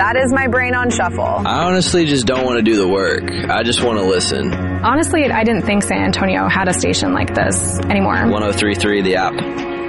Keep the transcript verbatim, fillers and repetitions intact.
That is my brain on shuffle. I honestly just don't want to do the work. I just want to listen. Honestly, I didn't think San Antonio had a station like this anymore. one oh three point three The App.